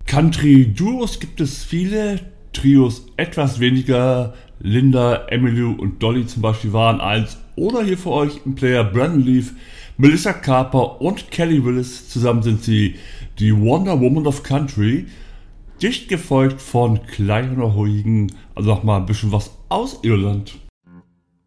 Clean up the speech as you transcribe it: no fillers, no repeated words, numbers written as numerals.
Country-Duos gibt es viele, Trios etwas weniger. Linda, Emmylou und Dolly zum Beispiel waren eins. Oder hier für euch ein Player Brandon Leaf, Melissa Carper und Kelly Willis. Zusammen sind sie die Wonder Woman of Country. Dicht gefolgt von Kleiner Huygen, also nochmal ein bisschen was aus Irland.